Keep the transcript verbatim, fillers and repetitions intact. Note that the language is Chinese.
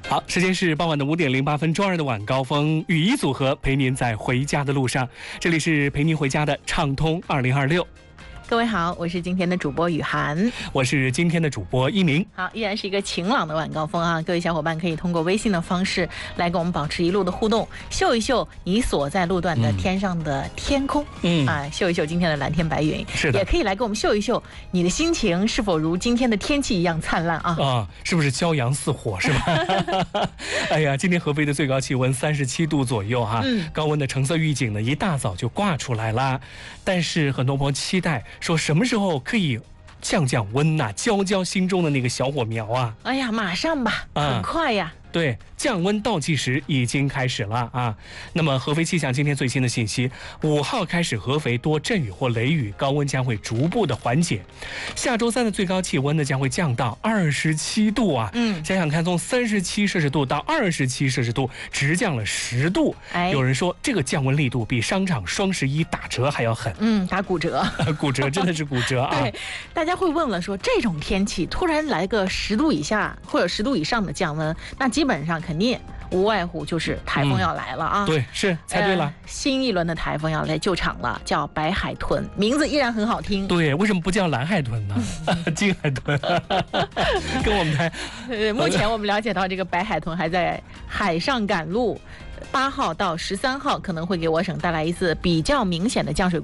好，时间是傍晚的五点零八分，周二的晚高峰，雨衣组合陪您在回家的路上。这里是陪您回家的畅通二零二六。 各位好，我是今天的主播雨涵， 我是今天的主播一鸣。 好，依然是一个晴朗的晚高峰啊！各位小伙伴可以通过微信的方式来跟我们保持一路的互动，秀一秀你所在路段的天上的天空，嗯啊，秀一秀今天的蓝天白云， 是的， 也可以来给我们秀一秀你的心情是否如今天的天气一样灿烂啊！ 啊，是不是骄阳似火是吧？哎呀，今天合肥的最高气温三十七度左右哈、啊嗯，高温的橙色预警呢一大早就挂出来啦，但是很多朋友期待。说什么时候可以降降温呐、啊，浇浇心中的那个小火苗啊！ 哎呀，马上吧，啊、很快呀。 对，降温倒计时已经开始了啊！那么合肥气象今天最新的信息，五号开始合肥多阵雨或雷雨，高温将会逐步的缓解。下周三的最高气温呢将会降到二十七度啊！嗯，想想看，从三十七摄氏度到二十七摄氏度，直降了十度。哎，有人说这个降温力度比商场双十一打折还要狠。 嗯，打骨折， 骨折真的是骨折啊！ 对，大家会问了说，这种天气突然来个十度以下或者十度以上的降温，那基本上肯定无外乎就是台风要来了啊！ 嗯、对，是猜对了、呃， 新一轮的台风要来救场了，叫白海豚，名字依然很好听。 对，为什么不叫蓝海豚呢？金海豚，跟我们台。 呃，目前我们了解到，这个白海豚还在海上赶路，八号到十三号可能会给我省带来一次比较明显的降水。